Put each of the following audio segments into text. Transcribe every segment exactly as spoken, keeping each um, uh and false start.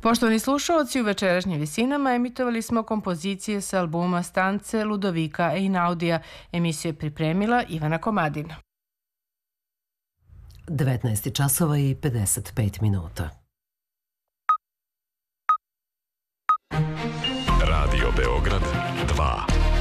Poštovani slušalci, u večerašnjim visinama emitovali smo kompozicije sa albuma Stance Ludovika Einaudija. Emisiju je pripremila Ivana Komadina. devetnaest časova i pedeset pet minuta. Radio Beograd dva.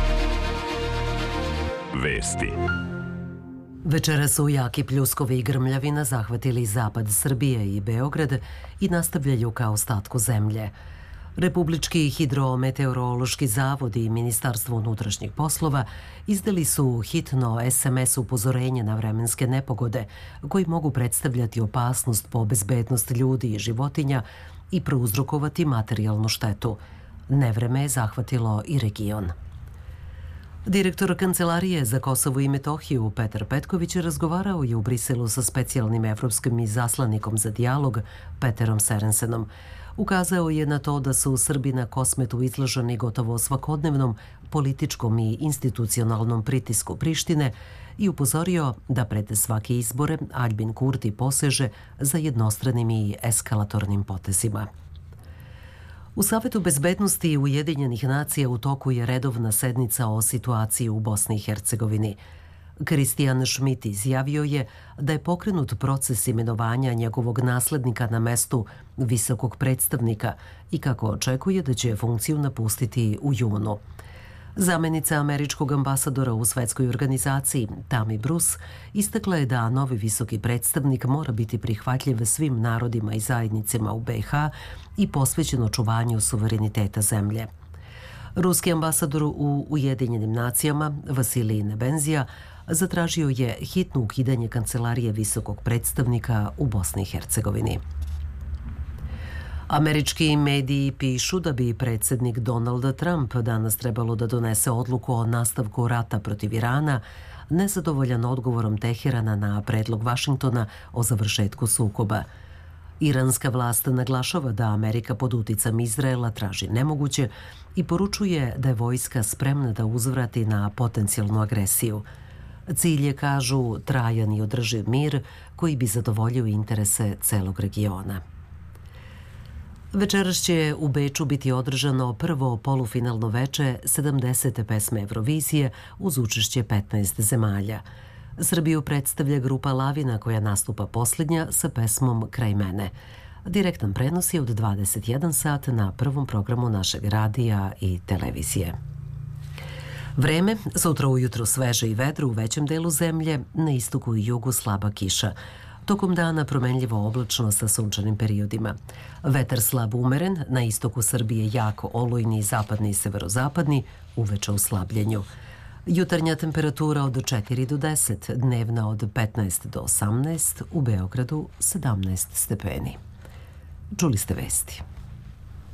Vesti. Večera su jaki pljuskovi i grmljavina zahvatili zapad Srbije i Beograd i nastavljaju ka ostatku zemlje. Republički hidrometeorološki zavod i Ministarstvo unutrašnjih poslova izdali su hitno es em es upozorenje na vremenske nepogode koji mogu predstavljati opasnost po bezbednost ljudi i životinja i prouzrokovati materijalnu štetu. Nevreme je zahvatilo i region. Direktor Kancelarije za Kosovo i Metohiju Petar Petković razgovarao je u Briselu sa specijalnim evropskim izaslanikom za dijalog Peterom Serensenom. Ukazao je na to da su Srbi na Kosmetu izloženi gotovo svakodnevnom političkom i institucionalnom pritisku Prištine i upozorio da pred svake izbore Aljbin Kurti poseže za jednostranim i eskalatornim potezima. U Savetu bezbednosti Ujedinjenih nacija u toku je redovna sednica o situaciji u Bosni i Hercegovini. Kristijan Šmit izjavio je da je pokrenut proces imenovanja njegovog naslednika na mestu visokog predstavnika i kako očekuje da će funkciju napustiti u junu. Zamenica američkog ambasadora u svetskoj organizaciji Tammy Bruce istakla je da novi visoki predstavnik mora biti prihvatljiv svim narodima i zajednicama u be i ha i posvećen očuvanju suvereniteta zemlje. Ruski ambasador u Ujedinjenim nacijama Vasilij Nebenzija zatražio je hitno ukidanje kancelarije visokog predstavnika u Bosni i Hercegovini. Američki mediji pišu da bi predsjednik Donald Trump danas trebalo da donese odluku o nastavku rata protiv Irana, nezadovoljan odgovorom Teherana na predlog Vašingtona o završetku sukoba. Iranska vlast naglašava da Amerika pod uticam Izraela traži nemoguće i poručuje da je vojska spremna da uzvrati na potencijalnu agresiju. Cilj je, kažu, trajan i održiv mir koji bi zadovoljio interese celog regiona. Večeras će u Beču biti održano prvo polufinalno veče sedamdesete pesme Eurovizije uz učešće petnaest zemalja. Srbiju predstavlja grupa Lavina koja nastupa posljednja sa pesmom Kraj mene. Direktan prenos je od dvadeset jedan sat na prvom programu našeg radija i televizije. Vreme, sutra ujutro sveže i vedro u većem delu zemlje, na istoku i jugu slaba kiša. Tokom dana promenljivo oblačno sa sunčanim periodima. Vetar slab umeren, na istoku Srbije jako olujni, zapadni i severozapadni, uveče u slabljenju. Jutarnja temperatura od četiri do deset, dnevna od petnaest do osamnaest, u Beogradu sedamnaest stepeni. Čuli ste vesti.